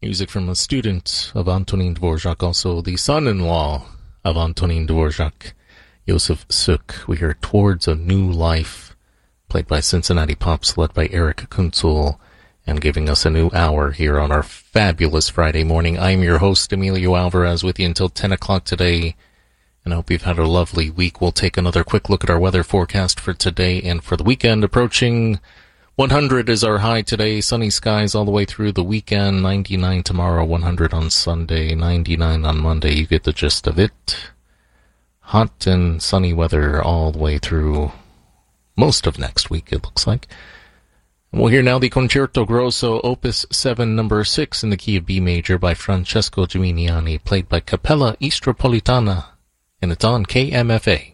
Music from a student of Antonin Dvorak, also the son-in-law of Antonin Dvorak, Josef Suk. We hear Towards a New Life, played by Cincinnati Pops, led by Eric Kunzel, and giving us a new hour here on our fabulous Friday morning. I'm your host, Emilio Alvarez, with you until 10 o'clock today, and I hope you've had a lovely week. We'll take another quick look at our weather forecast for today and for the weekend. Approaching 100 is our high today, sunny skies all the way through the weekend, 99 tomorrow, 100 on Sunday, 99 on Monday. You get the gist of it. Hot and sunny weather all the way through most of next week, it looks like. We'll hear now the Concerto Grosso, Opus 7, number 6, in the key of B major by Francesco Gimignani, played by Cappella Istropolitana, and it's on KMFA.